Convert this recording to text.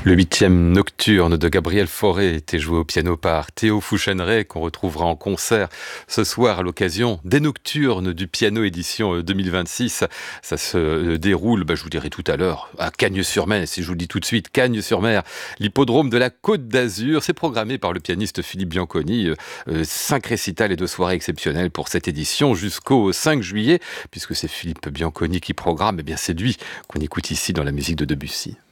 Le 8e nocturne de Gabriel Fauré était joué au piano par Théo Fouchenray, qu'on retrouvera en concert ce soir à l'occasion des Nocturnes du piano édition 2026. Ça se déroule, je vous dirai tout à l'heure, à Cagnes-sur-Mer. Si je vous le dis tout de suite, Cagnes-sur-Mer, l'hippodrome de la Côte d'Azur. C'est programmé par le pianiste Philippe Bianconi. 5 récitals et 2 soirées exceptionnelles pour cette édition jusqu'au 5 juillet. Puisque c'est Philippe Bianconi qui programme, c'est lui qu'on écoute ici dans la musique de Debussy.